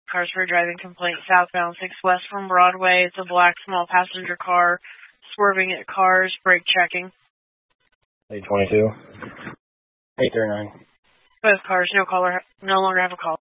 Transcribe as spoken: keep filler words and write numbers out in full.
Cars for a driving complaint southbound six west from Broadway. It's a black small passenger car swerving at cars, brake checking. eight twenty-two. eight thirty-nine. Both cars no caller, no longer have a call.